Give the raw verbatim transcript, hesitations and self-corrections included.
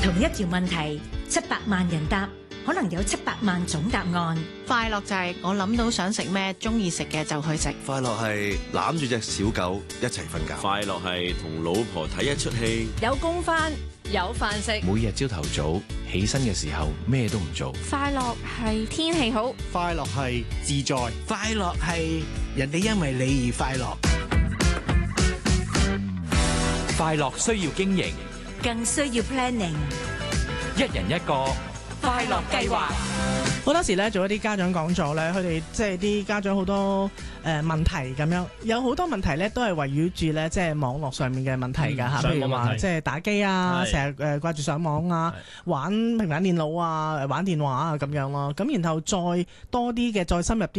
同一條問題，七百萬人答，可能有七百萬種答案。 快樂就係我諗到想食咩，中意食嘅就去食。 快樂係攬住隻小狗一齊瞓覺。 快樂係同老婆睇一出戲。 有工返，有飯食。 每日朝頭早起身嘅時候咩都唔做。 快樂係天氣好。 快樂係自在。 快樂係人哋因為你而快樂。 快樂需要經營， 更需要 planning。 一人一個快樂計劃。 好多時咧做一啲家長講座咧，佢哋即係啲家長好多誒、呃、問題咁樣，有好多問題咧都係圍繞住咧即係網絡上面嘅問題㗎嚇，譬、嗯、如話即係打機啊，成日誒掛住上網啊，玩平板電腦啊，玩電話啊咁樣咯，咁然後再多啲嘅再深入啲。